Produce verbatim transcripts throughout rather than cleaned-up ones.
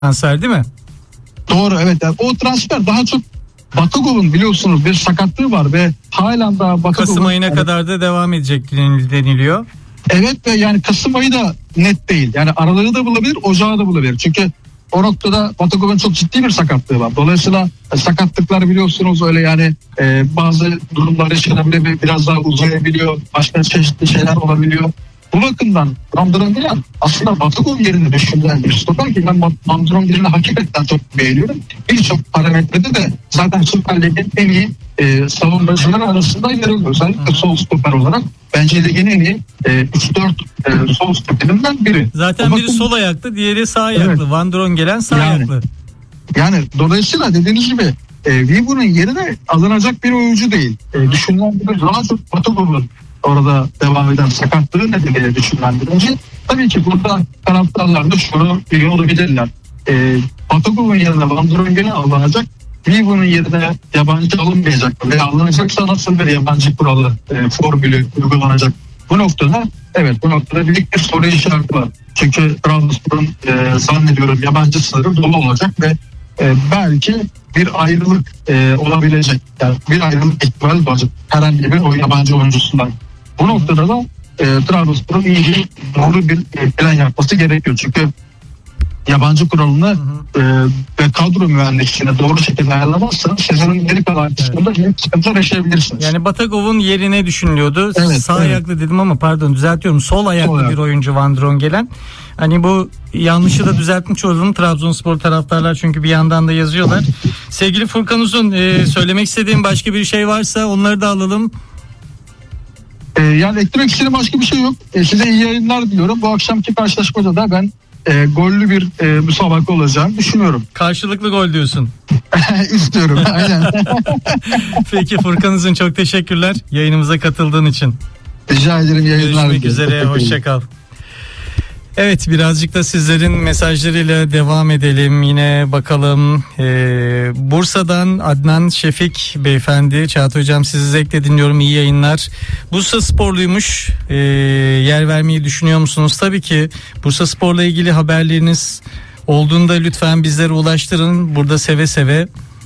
transfer değil mi? Doğru, evet. Yani o transfer daha çok Batagov'un biliyorsunuz bir sakatlığı var ve halen daha Batagov'un... Kasım ayına yani, kadar da devam edecek deniliyor. Evet ve yani Kasım ayı da net değil. Yani Aralık'ı da bulabilir, Ocağı da bulabilir. Çünkü o noktada Batagov'un çok ciddi bir sakatlığı var. Dolayısıyla sakatlıklar biliyorsunuz öyle yani e, bazı durumlar yaşanabiliyor, biraz daha uzayabiliyor, başka çeşitli şeyler olabiliyor. Bu bakımdan Vanderongelen aslında Batagov yerine düşünülen bir stoper ki ben Vanderongelen'i hakikaten çok beğeniyorum. Birçok parametrede de zaten Süper Lig'in en iyi e, savunmacılar arasında yer alıyor. Özellikle sol stoper olarak bence ligin en iyi e, üç dört e, sol stoperinden biri. Zaten o biri bakım... sol ayaklı, diğeri sağ ayaklı. Evet. Vanderongelen sağ yani, ayaklı. Yani dolayısıyla dediğiniz gibi e, Vivo'nun yerine alınacak bir oyuncu değil. E, düşünülen bir daha çok Batagov'un orada devam eden sakatlığı nedeniyle düşünülendirince tabii ki burada taraftarlar da şunu biliyor olabilirler. E, Batagov'un yerine Vanderongelen alınacak, Vivo'nun yerine yabancı alınmayacak veya alınacaksa nasıl bir yabancı kuralı, e, formülü uygulanacak? Bu noktada evet bu noktada büyük bir soru işareti var. Çünkü Trabzonspor'un e, zannediyorum yabancı sınırı dolu olacak ve e, belki bir ayrılık e, olabilecek. Yani bir ayrılık ihtimali olacak herhangi bir o yabancı oyuncusundan. Bu noktada da e, Trabzonspor'un iyi bir doğru bir e, plan yapması gerekiyor. Çünkü yabancı kuralını hı hı. E, ve kadro mühendisliğine doğru şekilde ayarlamazsanız sezonun geri kalan kısmında evet. sıkıntılar yaşayabilirsiniz. Yani Batagov'un yerine düşünülüyordu. Evet, Sağ evet. ayaklı dedim ama pardon düzeltiyorum. Sol ayaklı sol bir ayak. oyuncu Vanderongelen. Hani bu yanlışı da düzeltmiş oldum. Trabzonspor taraftarlar çünkü bir yandan da yazıyorlar. Sevgili Furkan Uzun, e, söylemek istediğim başka bir şey varsa onları da alalım. E, yani eklemek istediğim başka bir şey yok. E, size iyi yayınlar diliyorum. Bu akşamki karşılaşmada da ben E, gollü bir e, müsabaka olacağını düşünüyorum. Karşılıklı gol diyorsun. İstiyorum. Aynen. Peki Furkan Uzun, çok teşekkürler yayınımıza katıldığın için. Rica ederim. Yayınlar. Görüşmek üzere. Hoşça kal. Evet, birazcık da sizlerin mesajlarıyla devam edelim. Yine bakalım ee, Bursa'dan Adnan Şefik beyefendi. Çağatay Hocam, sizi zevkle dinliyorum, iyi yayınlar. Bursa sporluymuş, ee, yer vermeyi düşünüyor musunuz? Tabii ki Bursa Spor'la ilgili haberleriniz olduğunda lütfen bizlere ulaştırın. Burada seve seve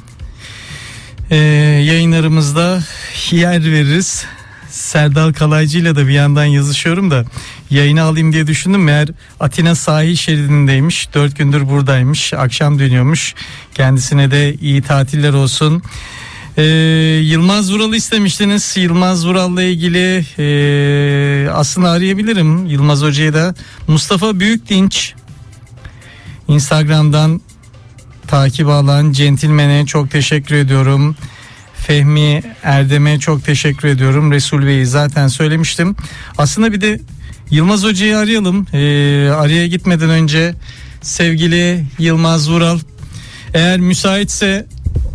ee, yayınlarımızda yer veririz. Serdal Kalaycı ile de bir yandan yazışıyorum da yayını alayım diye düşündüm. Meğer Atina sahil şeridindeymiş. Dört gündür buradaymış. Akşam dönüyormuş. Kendisine de iyi tatiller olsun. Ee, Yılmaz Vural'ı istemiştiniz. Yılmaz Vural'la ilgili e, aslında arayabilirim Yılmaz Hoca'yı da. Mustafa Büyükdinç Instagram'dan takip alan centilmene çok teşekkür ediyorum. Fehmi Erdem'e çok teşekkür ediyorum. Resul Bey'i zaten söylemiştim. Aslında bir de Yılmaz Hoca'yı arayalım. Ee, araya gitmeden önce sevgili Yılmaz Vural, eğer müsaitse.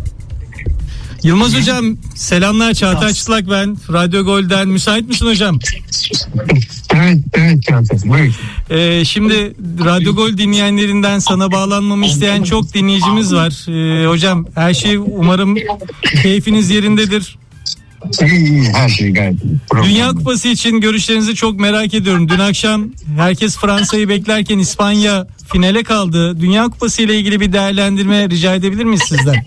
Yılmaz Hocam selamlar, Çağatay Çıtlak ben. Radyo Gol'den, müsait misin hocam? Evet, evet Çağatay. Buyur. Ee, şimdi Radyo Gol dinleyenlerinden sana bağlanmamı isteyen çok dinleyicimiz var. Ee, hocam her şey umarım keyfiniz yerindedir. İyi iyi, her şey gayet. Dünya Kupası için görüşlerinizi çok merak ediyorum. Dün akşam herkes Fransa'yı beklerken İspanya finale kaldı. Dünya Kupası ile ilgili bir değerlendirme rica edebilir miyiz sizden?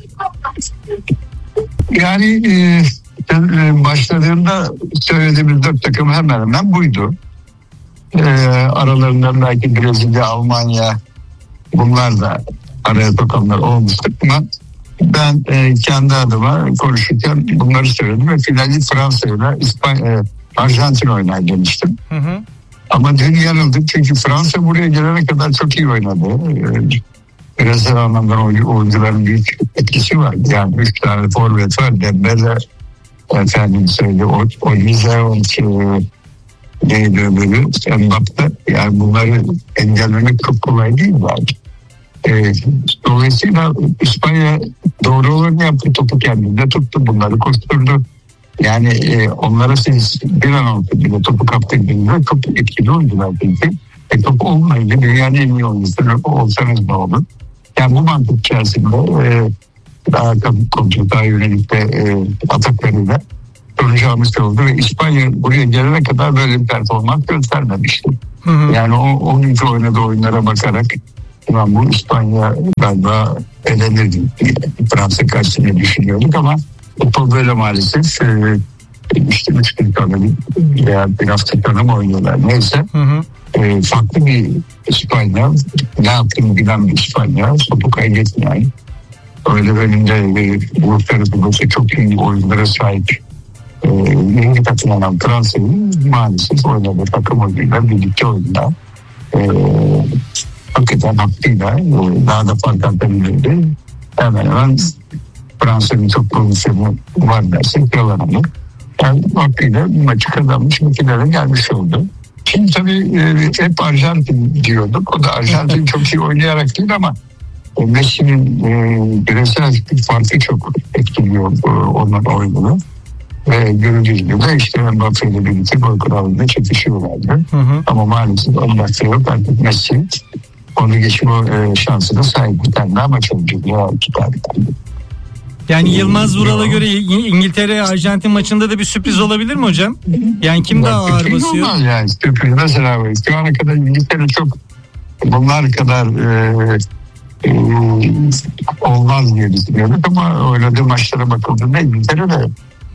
Yani e, başladığımda söylediğimiz dört takım hemen hemen buydu. E, aralarından belki Brezilya, Almanya, bunlar da araya sokanlar olmuştu ama ben e, kendi adıma konuşurken bunları söyledim ve finali Fransa ile İspanya, e, Arjantin oynar demiştim. Hı hı. Ama dün yanıldık çünkü Fransa buraya gelene kadar çok iyi oynadı. E, Bireysel anlamda oyuncuların büyük etkisi var. Yani üç tane forvet var. Dembele, efendim söyledi, Olize, neydi öbürü, Mbappe. Yani bunları engellemek çok kolay değil belki. E, dolayısıyla İspanya doğru olanı yaptı, topu kendinde tuttu, bunları koşturdu. Yani e, onlara siz bir an oldu bile topu kaptırdığında çok etkili oldular çünkü. E, topu olmayınca dünyanın en iyi oyuncusu olsanız ne olur? Yani bu mantık içerisinde e, daha kontrol, daha yönelik de e, ataklarıyla duracağımız oldu ve İspanya buraya gelene kadar böyle bir performans göstermemişti. Hı hı. Yani o oyuncu oynadığı oyunlara bakarak Ulan bu İspanya galiba elenir Fransa karşısında düşünüyorduk ama futbol böyle maalesef. E, işte üç gün sonra veya bir hafta sonra mı oynuyorlar neyse. Hı hı. E, farklı bir İspanya, ne yaptığını bilen bir İspanya, topu kaybetmeyen, öyle önünde e, uluslararası çok iyi oyunculara sahip e, yeni katılan Fransa'yı maalesef oynadı takım oyunuyla birlikte oyunda. E, hakikaten hakkıyla e, daha da fark atabilirdi. Hemen hemen Fransa'nın çok pozisyonu var dersek yalan olur. Yani hakkıyla maçı kazanmış, ülkelere gelmiş oldu. Şimdi tabii e, hep Arjantin diyorduk. O da Arjantin çok iyi oynayarak değil ama Messi'nin e, bireysel farkı çok etkiliyor e, onun oyununu. Ve görüldüğü gibi işte Mbappé ile birlikte gol kralında çekişiyorlardı. Hı hı. Ama maalesef Mbappé yok artık Messi. Onu geçme e, şansına sahip bir tane daha maç olacak. Ya iki tane. Yani Yılmaz Vural'a göre İngiltere-Arjantin maçında da bir sürpriz olabilir mi hocam? Yani kim daha ağır basıyor? Yani sürpriz mesela şu ana kadar İngiltere çok bunlar kadar e, e, olmaz diye düşünüyorduk ama oynadığı maçlara bakıldığında İngiltere de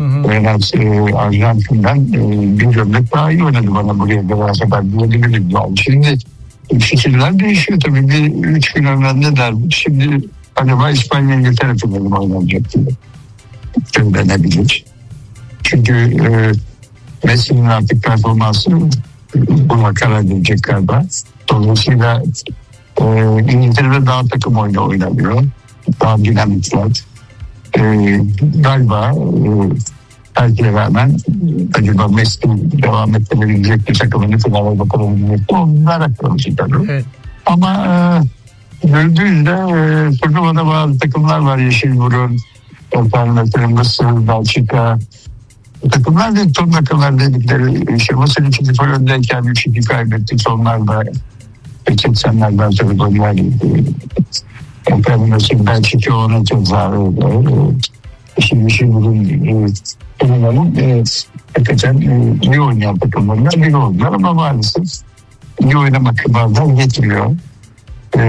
e, Arjantin'den e, bir gömlek daha iyi oynadı bana buraya kadar diyebilirim. Yani şimdi fikirler değişiyor tabii. Bir üç gün evvel ne derdik? Şimdi acaba İspanya İngiltere finali oynanacak diye. Söylenebilir. Çünkü e, Messi'nin artık performansı buna karar verecek galiba. Dolayısıyla e, İngiltere'de daha takım oyunu oynanıyor. Daha dinamikler. E, galiba e, herkese rağmen acaba Messi devam ettirebilecek bir takımını finale bakabilecek. Onlar akıllıcı tabii. Evet. Ama e, gördüğünüzde e, turnuvada bazı takımlar var. Yeşilburun, Alternatif, Mısır, Belçika. Takımlar da son dakikalar dedikleri işte Mısır iki sıfır öndeyken üç iki kaybetti. Sonlarda seksenlerden sonra goller yedi. Alternatif, Belçika ona ceza verdi. Şimdi Yeşilburun turnuvanın e, hakikaten e, iyi oynayan takımlarından biri oldular ama maalesef iyi oynamak bazen yetmiyor. E,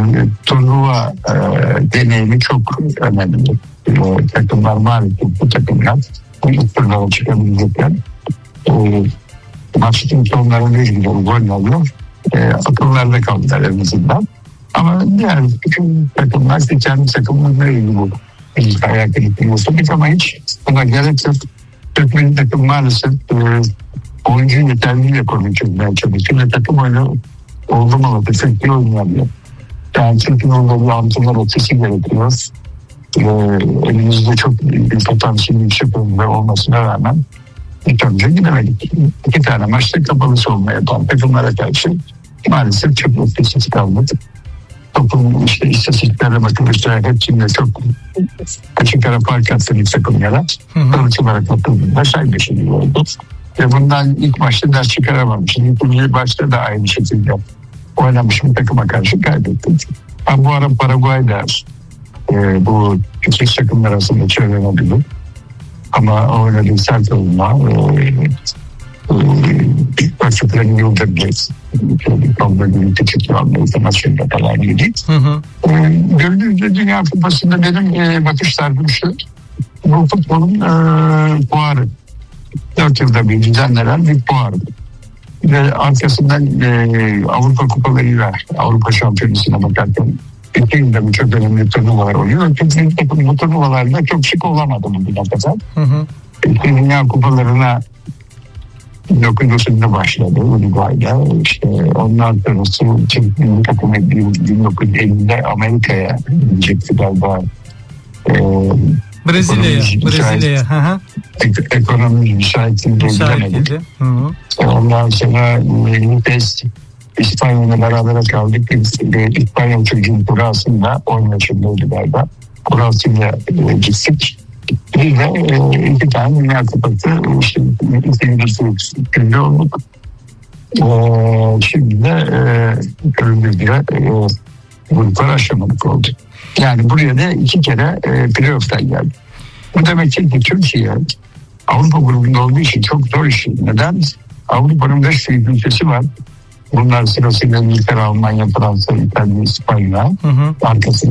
turnuva e, deneyimi çok önemli. E, takımlar maalesef bu takımlar bu ilk turnuvaya çıkabilecekler. E, maçın sonlarında ilgili gol alıyor. E, akıllarda kaldılar en azından. Ama diğer bütün takımlar kendi takımlarla ilgili bu. İlk ayak edilmiş ama hiç buna gerek yok. Türkmen takım maalesef e, oyuncu yeterliyle konuşuyor. Çünkü takım oyunu oldu mu? Çok iyi oynayamıyor. Yani Türk'ün orada bir antrenör ötesi gerekiyor. E, elimizde çok bir potansiyel yüksek oyuncular olmasına rağmen ilk önce gidemedik. İki tane maçta kapalı savunma yapan takımlara karşı maalesef çok ötesiz kaldık. Topun işte istatistiklere bakılırsa hepsinde çok açık ara fark attı bir takımlara. Sonuç olarak bakıldığında say beşi gibi oldu. Ve bundan ilk maçta ders çıkaramamış. İkinci başta da aynı şekilde oynamış bir takıma karşı kaybettik. Ama bu ara Paraguay'da e, bu küçük takımlar arasında çözülebilir. Ama oynadığı sert olma rakiplerin yıldır geç. Kaldığı gibi küçük bir anlayışta maçında falan yedik. Gördüğünüzde Dünya Kupası'nda benim e, bakış tarzım şu. Bu futbolun e, puarı. Dört yılda bir düzenlenen bir puarı. Ve arkasından e, Avrupa Kupalarıyla Avrupa Şampiyonası'na bakarken iki yılda bir çok önemli turnuvalar oluyor. Çünkü bu turnuvalarda çok şık olamadı bugüne kadar. Hı hı. Dünya Kupalarına bin dokuz yüz otuzda başladı Uruguay'da. İşte ondan sonrası Türkiye'nin takımı bin dokuz yüz ellide Amerika'ya gidecekti galiba. Ee, Brezilya'ya. Brezilya'ya. Ek- ekonomi müsaitliğinde gidemedik. Ondan sonra Lipes İspanya'yla beraber kaldık. İspanya çocuğun kurasında on yaşındaydı galiba. Kurasıyla e, gittik. Bir de e, iki tane Dünya Kupası işte ikincisi günde olduk. E, şimdi de e, görüldüğü gibi e, gruplar aşamadık oldu. Yani buraya da iki kere e, playoff'tan geldi. Bu demek ki Türkiye Avrupa grubunda olduğu için çok zor iş. Neden? Avrupa'nın beş büyük ülkesi var. Bunlar sırasıyla İngiltere, Almanya, Fransa, İtalya, İspanya. Hı hı. Arkasında